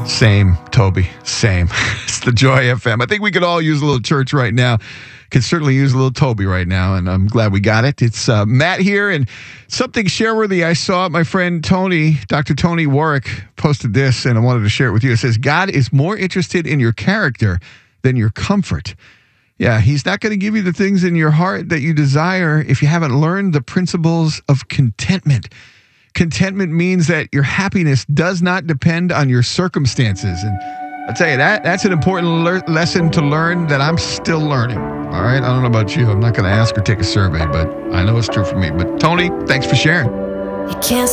Same, Toby. Same. It's the Joy FM. I think we could all use a little church right now. Could certainly use a little Toby right now, and I'm glad we got it. It's Matt here, and something share-worthy I saw. My friend Tony, Dr. Tony Warwick, posted this, and I wanted to share it with you. It says, God is more interested in your character than your comfort. Yeah, he's not going to give you the things in your heart that you desire if you haven't learned the principles of contentment. Contentment means that your happiness does not depend on your circumstances. And I'll tell you, that's an important lesson to learn that I'm still learning. All right? I don't know about you. I'm not going to ask or take a survey, but I know it's true for me. But Tony, thanks for sharing. You can't